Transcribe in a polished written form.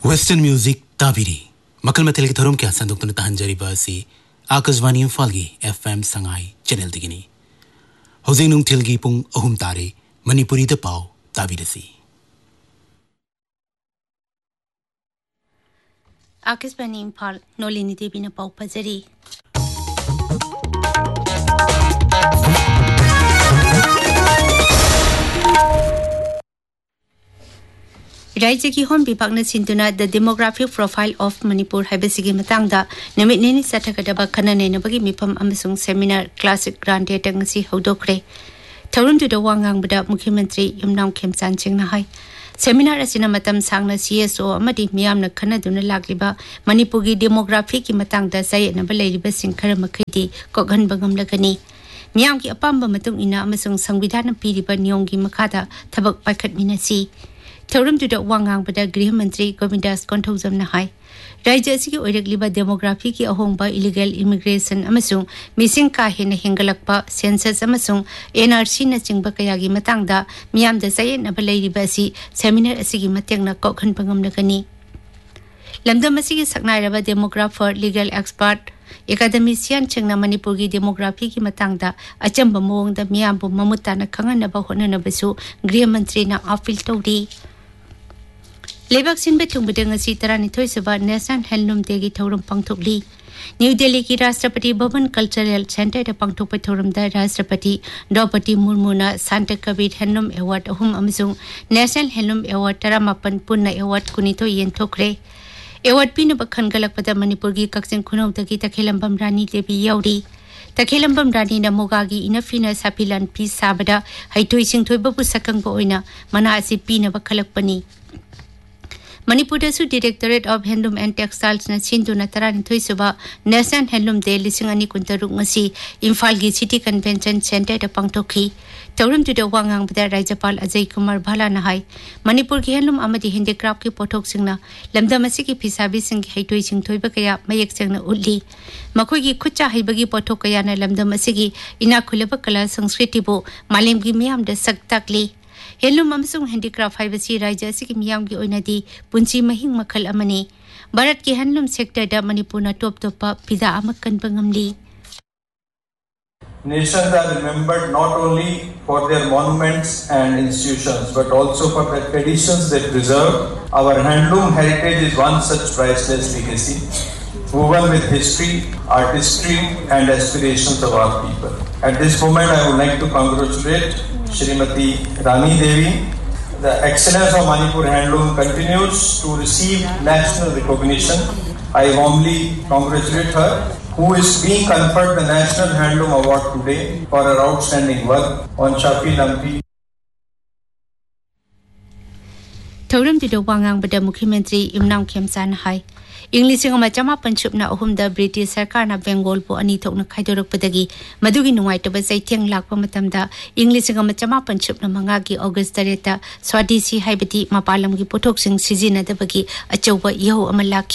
Western music ताबिरी मकल मथल के थरोम क्या संदुक तन तहंजरी बासी Akashvani इम्फालगी FM Sangai channel दिगिनी housing नुंग थिलगी पुंग अहुम तारे मणिपुरी द पाव ताबिरसी आकाशवाणी इम्फाल नोलिनी देवी न पाव पजरी राज्य की होम विभाग ने सिंधुना the demographic profile of Manipur हैबसिगी मतंगदा Namit नेनि सथगदबा खननेनबगी मिफम अमसुंग seminar classic grand day तंगसी हौदोखरे थौरम जुदा वांगांगबदा मुख्यमंत्री यमनाम खेमचान सिंहना हाय सेमिनार असिना मतम सांगना CSO अमदि मियामना खनदुना लागलिबा मणिपुरगी डेमोग्राफी की मतंगदा जायनबा लेरिबा सिंखर मखैदि कोगहन बगमलगनी मियाम की अपाम्बा मतुंग इना अमसुंग संविधान पीरिबा नियमगी मखादा थबक पाखटमिनसी थौरम जुदा वांगांगबदा गृह मंत्री गोविंदास कोंथौजमना हाय राज्य असिगी ओइरकलिबा डेमोग्राफी की अहोंबा इलीगल इमिग्रेशन अमसुंग मिसिंग का हेन हेंगलकपा सेंसस अमसुंग NRC न चिंगबा कयागी मतंगदा मियामदा जायनबा लेरिबा असि seminar असिगी मतेंगना कोखन पंगमनगनी लमदम असिगी सकनाइरबा demographer legal expert academician चिंगना Manipur की डेमोग्राफी की मतंगदा अचंबा मोंगदा मियामबु ममुताना खंगनबा होननबसु गृह मंत्री ना अपील तौरी लेबाक सिनबे थुंबदंग असि 32 सुबा नेशनल हैंडलूम डे की थौरम पांगथोकली न्यू दिल्ली की राष्ट्रपति भवन कल्चरल सेंटर पांगथोक थौरमदा राष्ट्रपति द्रौपदी मुर्मुना संत Kabir handloom award अहुम अमसुंग national handloom award 18 पुन्ना award कुनितो येंथोखरे award पिनबा खनगलकपदा Manipur की कक्सिंग खुनौदगी तखेलंबम रानी देवी याउरी तखेलंबम रानी ना मोगागी इनफिना सापिलन पी साबदा हैथोइ सिंथोइबबु सकंगबो ओइना मना असि पिनबा खलकपनी Manipur directorate of handloom and textiles न सिंधुना 32 सुबा national handloom day 2023 ngasi Imphal की सिटी कन्वेंशन सेंटर दा पांगथोखी थौरम जुदा वांगांगबदा राज्यपाल अजय कुमार भाला न हाय मणिपुर की हैंडलूम अमदी हैंडीक्राफ्ट की पोथोक सिंगना लमदम असि की फिसाबी सिंग हैतोइ सिंथोइबा कया मयक सिंगना उल्ली मखोइ की खुच्चा हैबगी पोथोक कया न लमदम असि की इना खुलबा कला संस्कृति बो मालेम की मियाम दा सक्ताकली हैंडलूम अमसुंग हैंडीक्राफ्ट हाइबसी राज्य असि की मियाम की ओइनादी पुंची महिंग मखल अमने भारत की हैंडलूम सेक्टर दा मणिपुर ना टॉप टॉप फिदा अमकन बंगमली Nations are remembered not only for their monuments and institutions but also for the traditions they preserve. Our handloom heritage is one such priceless legacy, woven with history, artistry and aspirations of our people. At this moment I would like to congratulate Shrimati Rani Devi. The excellence of Manipur handloom continues to receive national recognition. I warmly congratulate her, who is being conferred the National Handloom Award today for her outstanding work on Shafi Lampi. थौरम जुदा वांगांगबदा मुख्यमंत्री इमनाम खेमचान हाय English मचमा पंचुपना अहुमदा British सरकार ना बेंगोल पो अनि थोकना खाइदोरकपदगी मदुगी नुंगाइतबा जैथेंग Lakpa मतमदा English मचमा पंचुपना मंगा की अगस्त 3 ता स्वादेशी हाइबदी मपालम की पोथोकसिंग सिजिनदबगी अचौबा यहो अमलाखी